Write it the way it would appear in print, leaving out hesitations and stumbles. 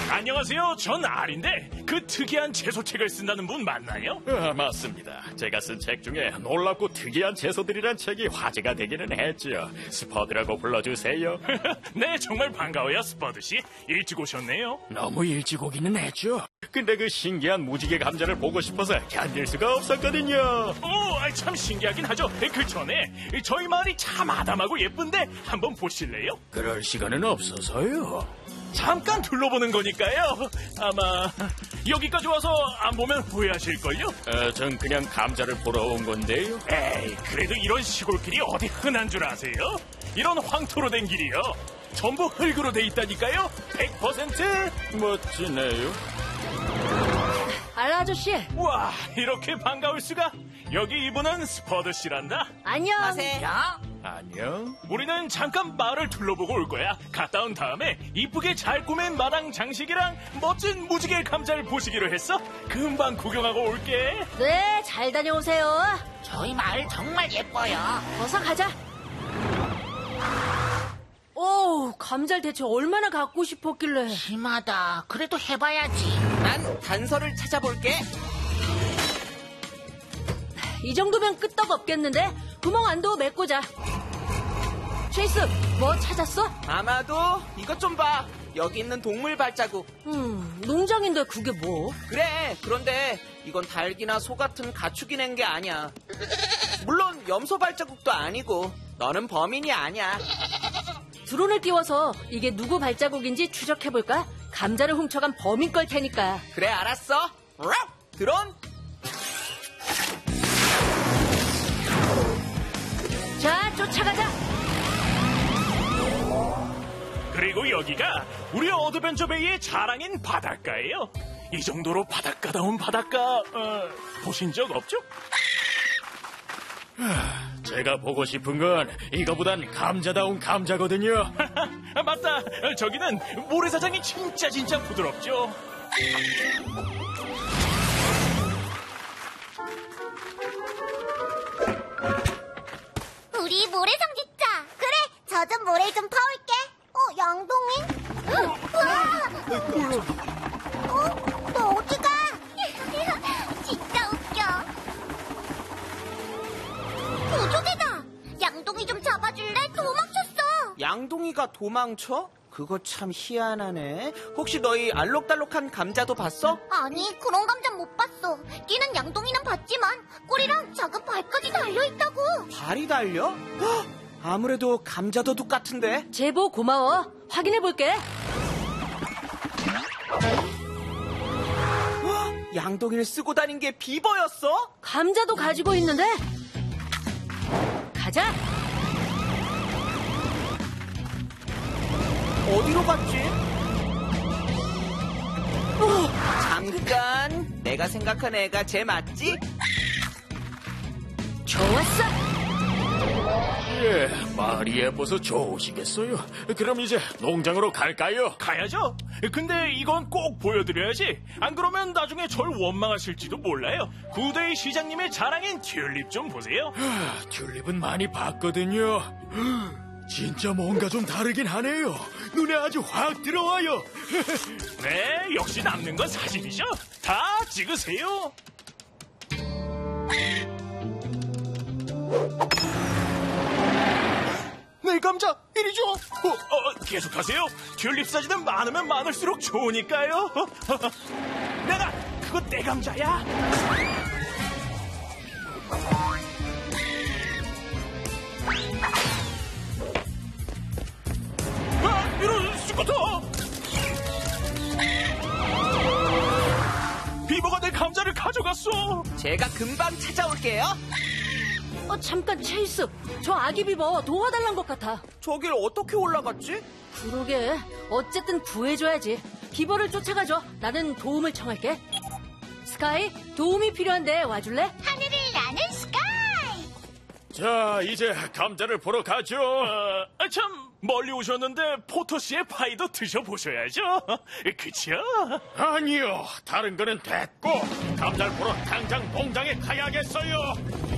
안녕하세요. 전 알인데 그 특이한 채소책을 쓴다는 분 맞나요? 맞습니다. 제가 쓴 책 중에 놀랍고 특이한 채소들이란 책이 화제가 되기는 했죠. 스퍼드라고 불러주세요. 네, 정말 반가워요, 스퍼드씨. 일찍 오셨네요. 너무 일찍 오기는 했죠. 근데 그 신기한 무지개 감자를 보고 싶어서 견딜 수가 없었거든요. 오, 참 신기하긴 하죠. 그 전에 저희 마을이 참 아담하고 예쁜데 한번 보실래요? 그럴 시간은 없어서요. 잠깐 둘러보는 거니까요. 아마 여기까지 와서 안 보면 후회하실걸요? 전 그냥 감자를 보러 온 건데요. 에이, 그래도 이런 시골길이 어디 흔한 줄 아세요? 이런 황토로 된 길이요. 전부 흙으로 돼 있다니까요. 100% 멋지네요. 알라 아저씨. 와, 이렇게 반가울 수가. 여기 이분은 스퍼드 씨란다. 안녕. 안녕. 우리는 잠깐 마을을 둘러보고 올 거야. 갔다 온 다음에 이쁘게 잘 꾸민 마당 장식이랑 멋진 무지개 감자를 보시기로 했어. 금방 구경하고 올게. 네, 잘 다녀오세요. 저희 마을 정말 예뻐요. 어서 가자. 오, 감자를 대체 얼마나 갖고 싶었길래. 심하다. 그래도 해봐야지. 난 단서를 찾아볼게. 이 정도면 끄떡 없겠는데? 구멍 안도 메꾸자. 체이스, 뭐 찾았어? 아마도 이것 좀 봐. 여기 있는 동물 발자국. 농장인데 그게 뭐? 그래, 그런데 이건 닭이나 소 같은 가축이 낸 게 아니야. 물론 염소 발자국도 아니고 너는 범인이 아니야. 드론을 띄워서 이게 누구 발자국인지 추적해볼까? 감자를 훔쳐간 범인 걸 테니까. 그래, 알았어. 드론. 자, 쫓아가자. 그리고 여기가 우리 어드벤처베이의 자랑인 바닷가예요. 이 정도로 바닷가다운 바닷가 보신 적 없죠? 제가 보고 싶은 건 이거보단 감자다운 감자거든요. 맞다. 저기는 모래사장이 진짜 부드럽죠. 우리 모래성 짓자. 그래, 젖은 모래 좀 퍼올게. 양동이? 너 어디가? 진짜 웃겨. 구조대다. 양동이 좀 잡아줄래? 도망쳤어. 양동이가 도망쳐? 그거 참 희한하네. 혹시 너희 알록달록한 감자도 봤어? 아니, 그런 감자는 못 봤어. 뛰는 양동이는 봤지만 꼬리랑 작은 발까지 달려있다고. 발이 달려? 헉, 아무래도 감자도둑 같은데. 제보 고마워. 확인해볼게. 양동이를 쓰고 다닌 게 비버였어? 감자도 가지고 있는데? 가자. 어디로 갔지? 잠깐, 내가 생각한 애가 쟤 맞지? 좋았어. 예, 마을이 예뻐서 좋으시겠어요. 그럼 이제 농장으로 갈까요? 가야죠. 근데 이건 꼭 보여드려야지. 안 그러면 나중에 절 원망하실지도 몰라요. 구대의 시장님의 자랑인 튤립 좀 보세요. 튤립은 많이 봤거든요. 진짜 뭔가 좀 다르긴 하네요. 눈에 아주 확 들어와요. 네, 역시 남는 건 사진이죠. 다 찍으세요. 네, 감자, 이리 줘. 계속하세요. 튤립 사진은 많으면 많을수록 좋으니까요. 내가 그거 내 감자야. 이런 스쿠터. 비버가 내 감자를 가져갔어. 제가 금방 찾아올게요. 잠깐 체이스. 저 아기 비버 도와달란 것 같아. 저길 어떻게 올라갔지? 그러게. 어쨌든 구해줘야지. 비버를 쫓아가줘. 나는 도움을 청할게. 스카이, 도움이 필요한데 와줄래? 하늘을 나는 스카이. 자, 이제 감자를 보러 가죠. 참 멀리 오셨는데 포토씨의 파이도 드셔보셔야죠. 그쵸? 아니요, 다른 거는 됐고 감자를 보러 당장 농장에 가야겠어요.